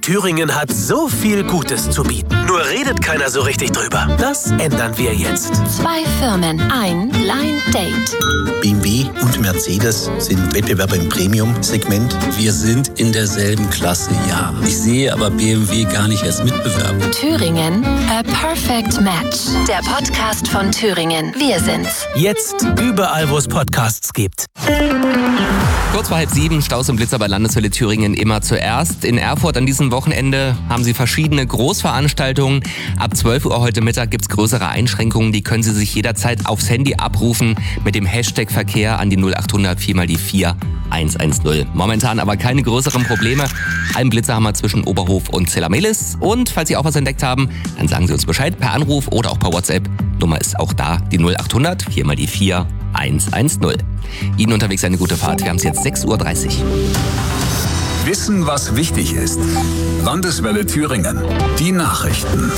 Thüringen hat so viel Gutes zu bieten. Nur redet keiner so richtig drüber. Das ändern wir jetzt. 2 Firmen, ein Blind Date. BMW und Mercedes sind Wettbewerber im Premium-Segment. Wir sind in derselben Klasse, ja. Ich sehe aber BMW gar nicht als Mitbewerber. Thüringen, a perfect match. Der Podcast von Thüringen. Wir sind's. Jetzt überall, wo es Podcasts gibt. Kurz vor 6:30, Staus und Blitzer bei Landeshölle Thüringen immer zuerst. In Erfurt an diesem Wochenende haben sie verschiedene Großveranstaltungen. Ab 12 Uhr heute Mittag gibt's größere Einschränkungen. Die können Sie sich jederzeit aufs Handy abrufen mit dem Hashtag Verkehr an die 0800 4x4 110. Momentan aber keine größeren Probleme. Einen Blitzer haben wir zwischen Oberhof und Zellamelis. Und falls Sie auch was entdeckt haben, dann sagen Sie uns Bescheid per Anruf oder auch per WhatsApp. Nummer ist auch da, die 0800 4x4 110. Ihnen unterwegs eine gute Fahrt. Wir haben es jetzt 6:30 Uhr. Wissen, was wichtig ist. Landeswelle Thüringen. Die Nachrichten.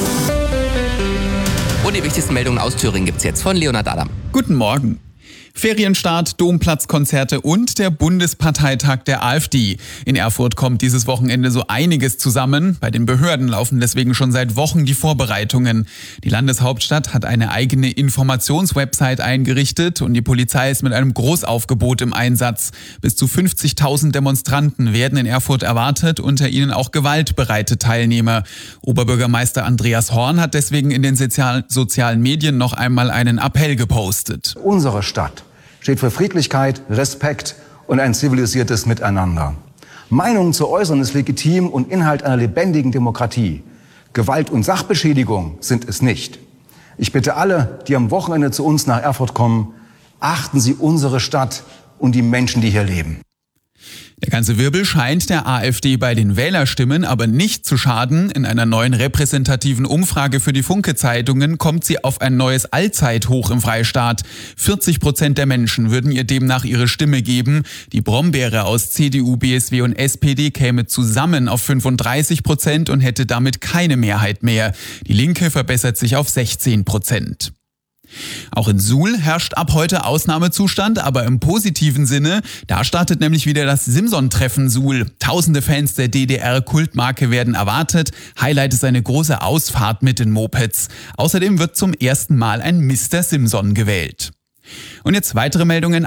Und die wichtigsten Meldungen aus Thüringen gibt's jetzt von Leonhard Adam. Guten Morgen. Ferienstart, Domplatzkonzerte und der Bundesparteitag der AfD. In Erfurt kommt dieses Wochenende so einiges zusammen. Bei den Behörden laufen deswegen schon seit Wochen die Vorbereitungen. Die Landeshauptstadt hat eine eigene Informationswebsite eingerichtet und die Polizei ist mit einem Großaufgebot im Einsatz. Bis zu 50.000 Demonstranten werden in Erfurt erwartet, unter ihnen auch gewaltbereite Teilnehmer. Oberbürgermeister Andreas Horn hat deswegen in den sozialen Medien noch einmal einen Appell gepostet. Unsere Stadt steht für Friedlichkeit, Respekt und ein zivilisiertes Miteinander. Meinungen zu äußern ist legitim und Inhalt einer lebendigen Demokratie. Gewalt und Sachbeschädigung sind es nicht. Ich bitte alle, die am Wochenende zu uns nach Erfurt kommen, achten Sie unsere Stadt und die Menschen, die hier leben. Der ganze Wirbel scheint der AfD bei den Wählerstimmen aber nicht zu schaden. In einer neuen repräsentativen Umfrage für die Funke-Zeitungen kommt sie auf ein neues Allzeithoch im Freistaat. 40% der Menschen würden ihr demnach ihre Stimme geben. Die Brombeere aus CDU, BSW und SPD käme zusammen auf 35% und hätte damit keine Mehrheit mehr. Die Linke verbessert sich auf 16%. Auch in Suhl herrscht ab heute Ausnahmezustand, aber im positiven Sinne. Da startet nämlich wieder das Simson-Treffen Suhl. Tausende Fans der DDR-Kultmarke werden erwartet. Highlight ist eine große Ausfahrt mit den Mopeds. Außerdem wird zum ersten Mal ein Mr. Simson gewählt. Und jetzt weitere Meldungen.